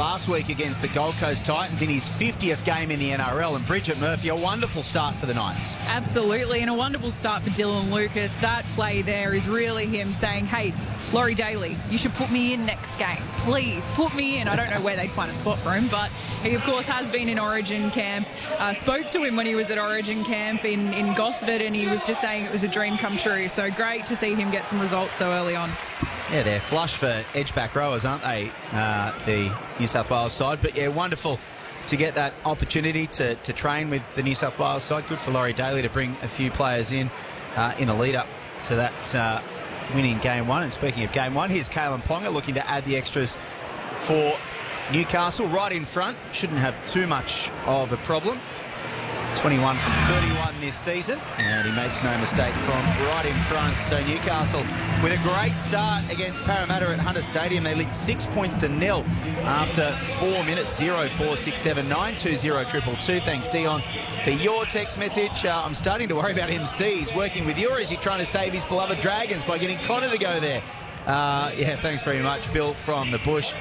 last week against the Gold Coast Titans in his 50th game in the NRL. And Bridget Murphy, a wonderful start for the Knights. Absolutely, and a wonderful start for Dylan Lucas. That play there is really him saying, hey, Laurie Daly, you should put me in next game. Please, put me in. I don't know where they'd find a spot for him, but he, of course, has been in Origin camp. Spoke to him when he was at Origin camp in Gosford, and he was just saying it was a dream come true. So great to see him get some results so early on. Yeah, they're flush for edge-back rowers, aren't they, the New South Wales side? But, yeah, wonderful to get that opportunity to train with the New South Wales side. Good for Laurie Daly to bring a few players in the lead-up to that winning Game 1. And speaking of Game 1, here's Kalen Ponga looking to add the extras for Newcastle. Right in front, shouldn't have too much of a problem. 21 from 31 this season, and he makes no mistake from right in front. So Newcastle with a great start against Parramatta at Hunter Stadium. They lead 6 points to nil after 4 minutes. 0467 920 222. Thanks, Dion, for your text message. I'm starting to worry about MC. He's working with you, or is he trying to save his beloved Dragons by getting Connor to go there? Yeah, thanks very much, Bill from the bush.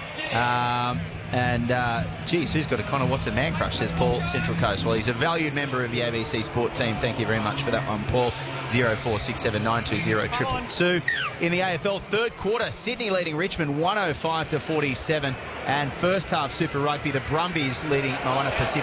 Geez, who's got a Connor Watson man crush, says Paul, Central Coast. Well, he's a valued member of the ABC Sport team. Thank you very much for that one, Paul. 0467 920 222. In the AFL third quarter, Sydney leading Richmond 105 to 47. And first half Super Rugby, the Brumbies leading Moana Pacific